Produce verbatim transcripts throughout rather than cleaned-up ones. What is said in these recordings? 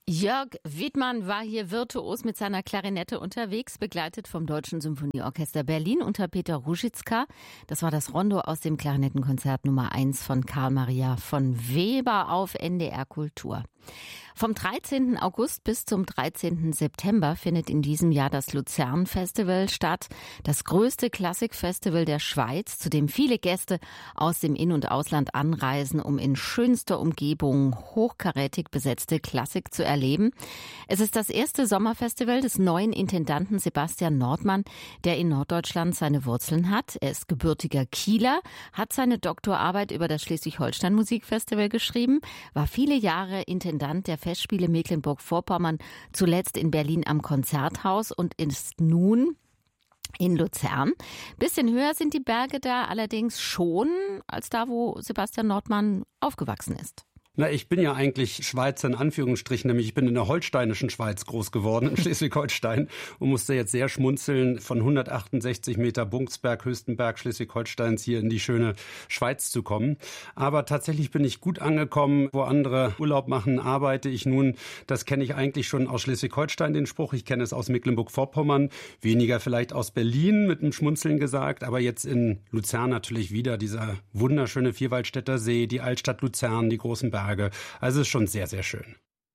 Jörg Widmann war hier virtuos mit seiner Klarinette unterwegs, begleitet vom Deutschen Symphonieorchester Berlin unter Peter Ruzicka. Das war das Rondo aus dem Klarinettenkonzert Nummer eins von Karl Maria von Weber auf N D R Kultur. Vom dreizehnten August bis zum dreizehnten September findet in diesem Jahr das Luzern Festival statt, das größte Klassikfestival der Schweiz, zu dem viele Gäste aus dem In- und Ausland anreisen, um in schönster Umgebung hochkarätig besetzte Klassik zu erleben. Es ist das erste Sommerfestival des neuen Intendanten Sebastian Nordmann, der in Norddeutschland seine Wurzeln hat. Er ist gebürtiger Kieler, hat seine Doktorarbeit über das Schleswig-Holstein Musikfestival geschrieben, war viele Jahre Intendant der Festspiele Mecklenburg-Vorpommern, zuletzt in Berlin am Konzerthaus und ist nun in Luzern. Bisschen höher sind die Berge da allerdings schon als da, wo Sebastian Nordmann aufgewachsen ist. Na, ich bin ja eigentlich Schweizer in Anführungsstrichen, nämlich ich bin in der holsteinischen Schweiz groß geworden, in Schleswig-Holstein, und musste jetzt sehr schmunzeln, von hundertachtundsechzig Meter Bungsberg, höchsten Berg Schleswig-Holsteins, hier in die schöne Schweiz zu kommen. Aber tatsächlich bin ich gut angekommen. Wo andere Urlaub machen, arbeite ich nun. Das kenne ich eigentlich schon aus Schleswig-Holstein, den Spruch. Ich kenne es aus Mecklenburg-Vorpommern, weniger vielleicht aus Berlin, mit einem Schmunzeln gesagt. Aber jetzt in Luzern natürlich wieder dieser wunderschöne Vierwaldstätter See, die Altstadt Luzern, die großen Berge. Also es ist schon sehr, sehr schön.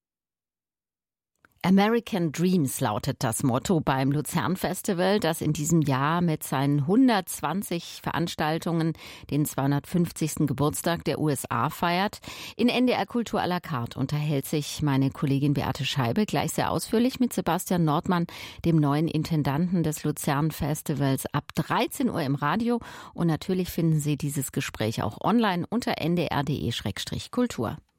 American Dreams lautet das Motto beim Luzern Festival, das in diesem Jahr mit seinen hundertzwanzig Veranstaltungen den zweihundertfünfzigsten Geburtstag der U S A feiert. In N D R Kultur à la carte unterhält sich meine Kollegin Beate Scheibe gleich sehr ausführlich mit Sebastian Nordmann, dem neuen Intendanten des Luzern Festivals, ab dreizehn Uhr im Radio. Und natürlich finden Sie dieses Gespräch auch online unter n d r punkt d e slash kultur.